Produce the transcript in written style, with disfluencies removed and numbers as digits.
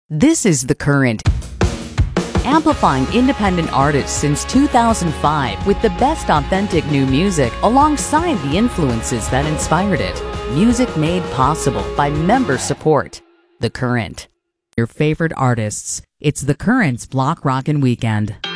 This is The Current, amplifying independent artists since 2005 with the best authentic new music alongside the influences that inspired it. Music made possible by member support. The Current. Your favorite artists. It's The Current's Block Rockin' Weekend.